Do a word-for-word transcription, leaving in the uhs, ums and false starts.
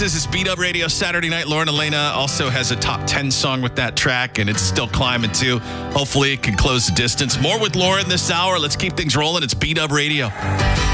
This is Beat Up Radio Saturday night. Lauren Elena also has a top ten song with that track, and it's still climbing too. Hopefully it can close the distance. More with Lauren this hour. Let's keep things rolling. It's Beat Up Radio.